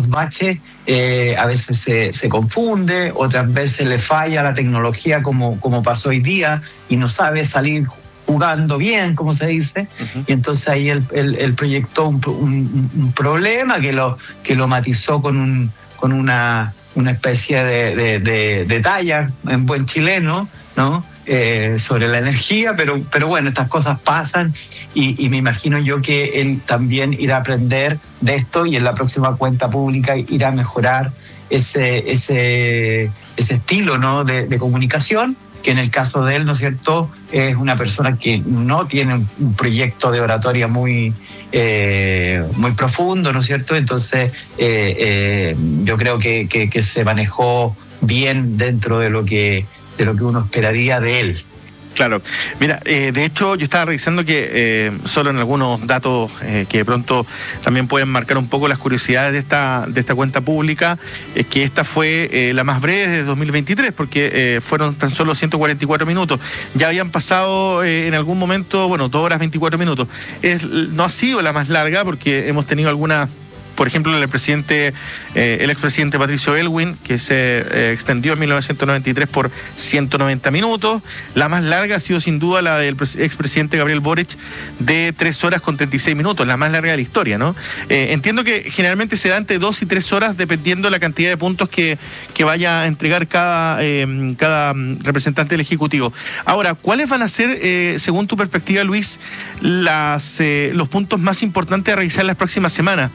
estos baches a veces se confunde, otras veces le falla la tecnología como pasó hoy día y no sabe salir jugando bien, como se dice, y entonces ahí él proyectó un problema que lo matizó con una especie de talla en buen chileno, ¿no? Sobre la energía, pero bueno, estas cosas pasan y me imagino yo que él también irá a aprender de esto y en la próxima cuenta pública irá a mejorar ese estilo, ¿no? de comunicación, que en el caso de él, ¿no es cierto?, es una persona que no tiene un proyecto de oratoria muy profundo, ¿no es cierto? Entonces, yo creo que se manejó bien dentro de lo que uno esperaría de él. Claro. Mira, de hecho yo estaba revisando que solo en algunos datos que de pronto también pueden marcar un poco las curiosidades de esta cuenta pública, es que esta fue la más breve de 2023, porque fueron tan solo 144 minutos. Ya habían pasado en algún momento, 2 horas 24 minutos. No ha sido la más larga porque hemos tenido algunas. Por ejemplo, el expresidente Patricio Aylwin, que se extendió en 1993 por 190 minutos. La más larga ha sido sin duda la del expresidente Gabriel Boric, de 3 horas con 36 minutos, la más larga de la historia, ¿no? Entiendo que generalmente se da entre 2 y 3 horas, dependiendo de la cantidad de puntos que vaya a entregar cada representante del Ejecutivo. Ahora, ¿cuáles van a ser, según tu perspectiva, Luis, los puntos más importantes a revisar las próximas semanas?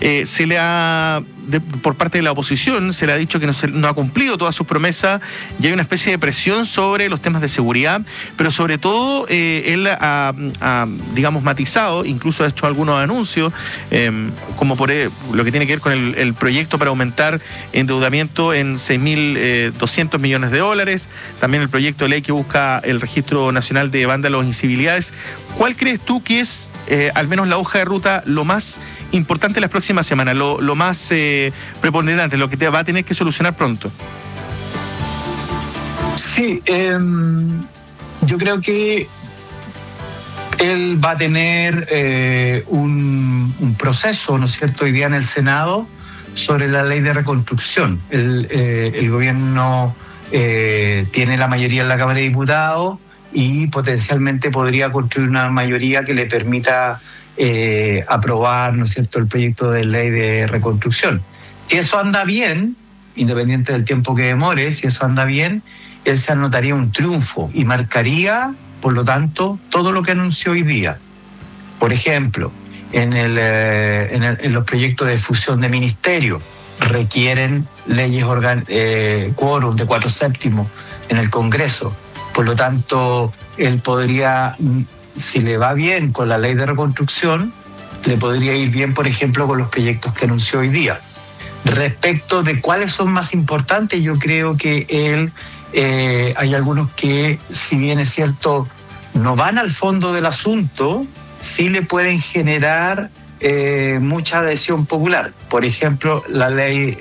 Por parte de la oposición se le ha dicho que no ha cumplido todas sus promesas y hay una especie de presión sobre los temas de seguridad, pero sobre todo él ha digamos, matizado, incluso ha hecho algunos anuncios, como por lo que tiene que ver con el proyecto para aumentar endeudamiento en 6.200 millones de dólares, también el proyecto de ley que busca el registro nacional de vándalos e incivilidades. ¿Cuál crees tú que es, al menos la hoja de ruta, lo más importante las próximas semanas, lo más preponderante, lo que te va a tener que solucionar pronto? Sí, yo creo que él va a tener un proceso, ¿no es cierto?, hoy día en el Senado sobre la ley de reconstrucción. El gobierno tiene la mayoría en la Cámara de Diputados y potencialmente podría construir una mayoría que le permita aprobar, ¿no es cierto?, el proyecto de ley de reconstrucción. Si eso anda bien, independiente del tiempo que demore, si eso anda bien, él se anotaría un triunfo y marcaría, por lo tanto, todo lo que anunció hoy día. Por ejemplo, en los proyectos de fusión de ministerios requieren leyes quórum de 4/7 en el Congreso. Por lo tanto, él podría, si le va bien con la ley de reconstrucción, le podría ir bien, por ejemplo, con los proyectos que anunció hoy día. Respecto de cuáles son más importantes, yo creo que hay algunos que, si bien es cierto, no van al fondo del asunto, sí le pueden generar mucha adhesión popular. Por ejemplo, la ley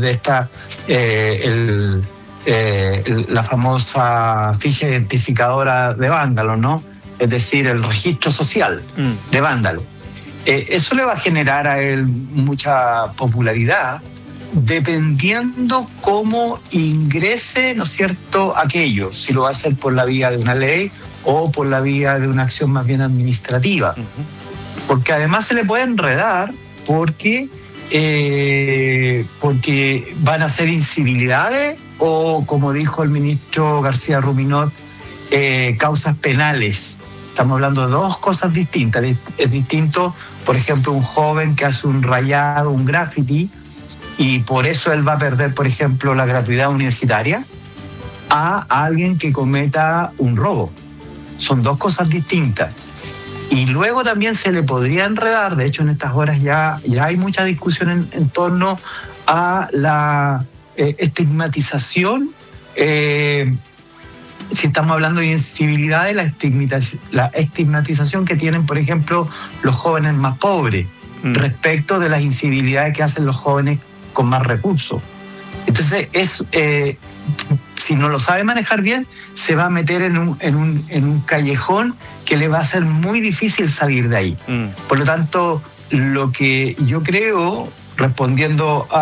la famosa ficha identificadora de vándalos, ¿no? Es decir, el registro social de vándalos. Eso le va a generar a él mucha popularidad, dependiendo cómo ingrese, ¿no es cierto?, aquello, si lo va a hacer por la vía de una ley o por la vía de una acción más bien administrativa. Porque además se le puede enredar porque van a ser incivilidades o, como dijo el ministro García Ruminot, causas penales. Estamos hablando de 2 cosas distintas. Es distinto, por ejemplo, un joven que hace un rayado, un graffiti, y por eso él va a perder, por ejemplo, la gratuidad universitaria, a alguien que cometa un robo. Son 2 cosas distintas. Y luego también se le podría enredar, de hecho en estas horas ya hay mucha discusión en torno a la estigmatización, si estamos hablando de incivilidades, la estigmatización que tienen, por ejemplo, los jóvenes más pobres respecto de las incivilidades que hacen los jóvenes con más recursos. Entonces, si no lo sabe manejar bien, se va a meter en un callejón que le va a ser muy difícil salir de ahí. Por lo tanto, lo que yo creo, respondiendo